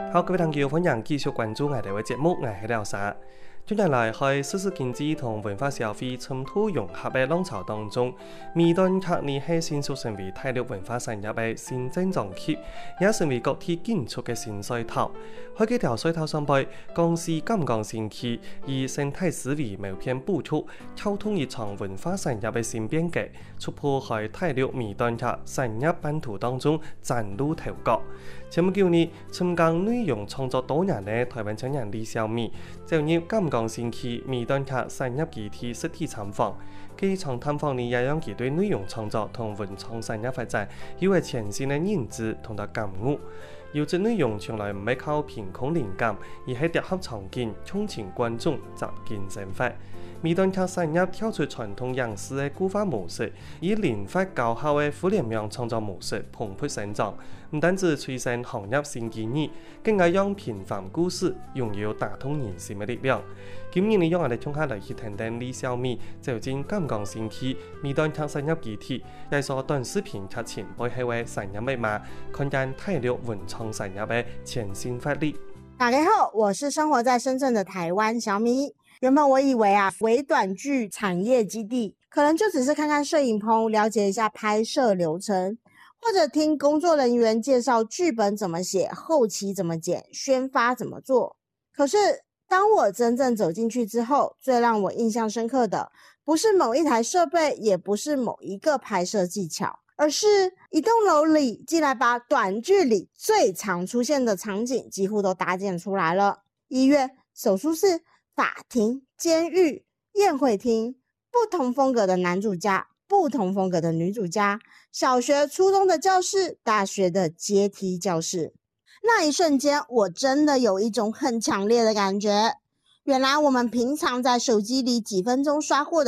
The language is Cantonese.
好，各位朋友，歡迎繼續關注我哋嘅節目，我係廖沙。近年來，喺時事經濟同文化社會衝突融合嘅浪潮當中，微短劇呢係迅速成為大陸文化產業嘅新增長期，也成為各地建築嘅新勢頭。喺幾條勢頭上邊，公司剛剛興起，以生態思維謀篇補足，撬通一場文化產業嘅新變革，突破喺大陸微短劇產業版圖當中嶄露頭角。前唔久呢，參加內容創作多年嘅台灣青年李小米，就入剛剛興起微短劇產業集體實體參訪，佢從探訪呢也讓佢對內容創作同文創產業發展有咗全新嘅認知同埋感悟。優質內容從來唔係靠憑空靈感，而係結合場景、衷情觀眾、集見生活。微短劇產業跳出傳統影視嘅固化模式，以靈活高效嘅互聯網創作模式蓬勃成長。唔單止催生行業新機遇，更加讓平凡故事擁有打動人心嘅力量。今年呢，讓我哋聽下嚟去聽聽李小米走進剛剛興起微短劇產業集體，介紹短視頻劇情背後嘅產業密碼，看見大陸文創產業嘅全新發力。 大家好，我是生活在深圳的台灣小米。原本我以為微短劇產業基地可能就只是看看攝影棚，了解一下拍攝流程，或者聽工作人員介紹劇本怎麼寫，後期怎麼剪，宣發怎麼做。可是當我真正走進去之後，最讓我印象深刻的不是某一台設備，也不是某一個拍攝技巧，而是一棟樓裡竟然把短劇裡最常出現的場景幾乎都搭建出來了。醫院、手術室、法庭、監獄、宴會廳，不同風格的男主家，不同風格的女主家，小學、初中的教室，大學的階梯教室。那一瞬間，我真的有一種很強烈的感覺。原來我們平常在手機裡幾分鐘刷過的